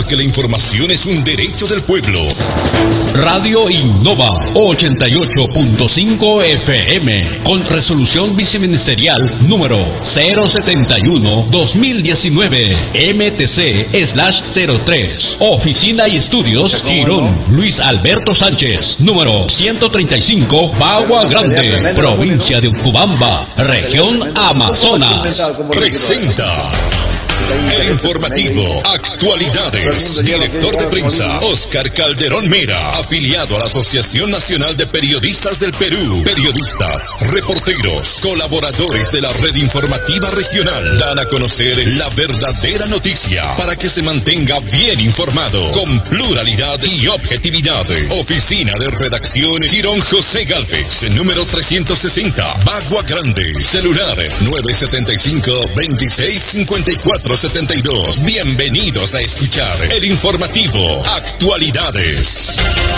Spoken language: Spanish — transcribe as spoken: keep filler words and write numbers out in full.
porque la información es un derecho del pueblo. Radio Innova ochenta y ocho punto cinco F M, con resolución viceministerial número cero setenta y uno guión dos mil diecinueve M T C slash cero tres. Oficina y estudios Girón Luis Alberto Sánchez, número ciento treinta y cinco, Bagua Grande, provincia de Utcubamba, región Amazonas. Presenta el informativo Actualidades. Director de prensa Oscar Calderón Mera, afiliado a la Asociación Nacional de Periodistas del Perú. Periodistas, reporteros, colaboradores de la red informativa regional dan a conocer la verdadera noticia para que se mantenga bien informado, con pluralidad y objetividad. Oficina de redacción Girón José Gálvez, número trescientos sesenta, Bagua Grande. Celular nueve siete cinco, veintiséis cincuenta y cuatro setenta y dos. Bienvenidos a escuchar el informativo Actualidades.